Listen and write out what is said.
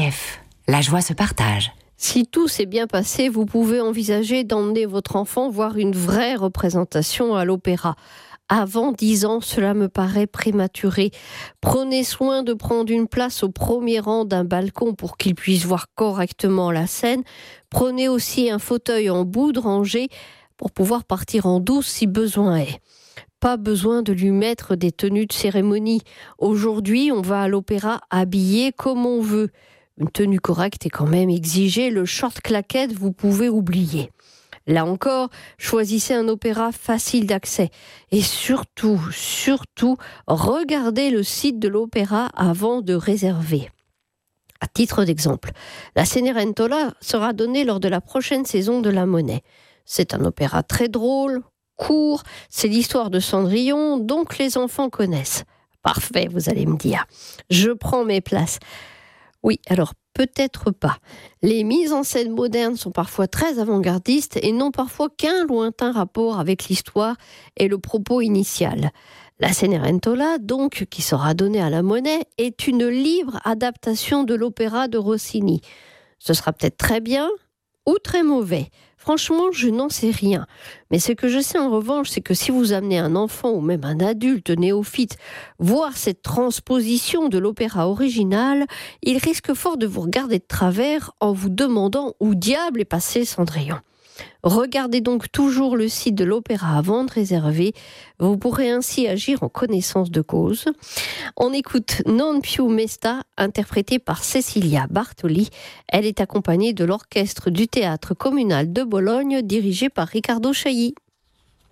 RCF, la joie se partage. Si tout s'est bien passé, vous pouvez envisager d'emmener votre enfant voir une vraie représentation à l'opéra. Avant 10 ans, cela me paraît prématuré. Prenez soin de prendre une place au premier rang d'un balcon pour qu'il puisse voir correctement la scène. Prenez aussi un fauteuil en bout de rangée pour pouvoir partir en douce si besoin est. Pas besoin de lui mettre des tenues de cérémonie. Aujourd'hui, on va à l'opéra habillé comme on veut. Une tenue correcte est quand même exigée. Le short claquette, vous pouvez oublier. Là encore, choisissez un opéra facile d'accès. Et surtout, regardez le site de l'opéra avant de réserver. À titre d'exemple, la Cenerentola sera donnée lors de la prochaine saison de La Monnaie. C'est un opéra très drôle, court, c'est l'histoire de Cendrillon, donc les enfants connaissent. Parfait, vous allez me dire. Je prends mes places. Oui, alors peut-être pas. Les mises en scène modernes sont parfois très avant-gardistes et n'ont parfois qu'un lointain rapport avec l'histoire et le propos initial. La Cenerentola, donc, qui sera donnée à La Monnaie, est une libre adaptation de l'opéra de Rossini. Ce sera peut-être très bien ou très mauvais. Franchement, je n'en sais rien. Mais ce que je sais en revanche, c'est que si vous amenez un enfant ou même un adulte néophyte voir cette transposition de l'opéra original, il risque fort de vous regarder de travers en vous demandant où diable est passé Cendrillon. Regardez donc toujours le site de l'opéra avant de réserver. Vous pourrez ainsi agir en connaissance de cause. On écoute Non più mesta, interprétée par Cecilia Bartoli. Elle est accompagnée de l'orchestre du théâtre communal de Bologne, dirigé par Riccardo Chailly.